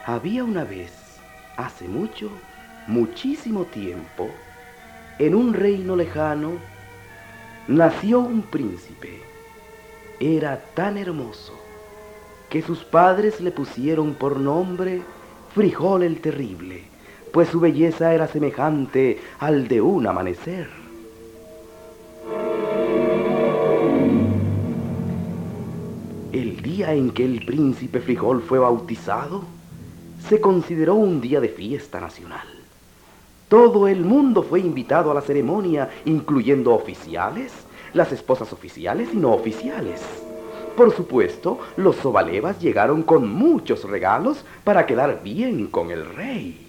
Había una vez, hace mucho, muchísimo tiempo, en un reino lejano, nació un príncipe. Era tan hermoso que sus padres le pusieron por nombre Frijol el Terrible, pues su belleza era semejante al de un amanecer. El día en que el príncipe Frijol fue bautizado, se consideró un día de fiesta nacional. Todo el mundo fue invitado a la ceremonia, incluyendo oficiales, las esposas oficiales y no oficiales. Por supuesto, los Sobalevas llegaron con muchos regalos para quedar bien con el rey.